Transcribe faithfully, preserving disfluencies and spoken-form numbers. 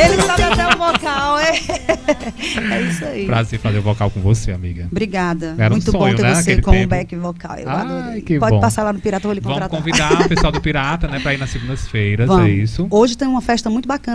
Ele sabe até o vocal, é. É isso aí. Prazer fazer o vocal com você, amiga. Obrigada. Era um Muito sonho, bom ter né, você aquele como tempo. back vocal. Eu Ai, adorei. que Pode bom. passar lá no Pirata, eu vou lhe Vamos contratar. convidar o pessoal do Pirata, né, pra ir nas segundas-feiras, Vamos. é isso? Hoje tem uma festa muito bacana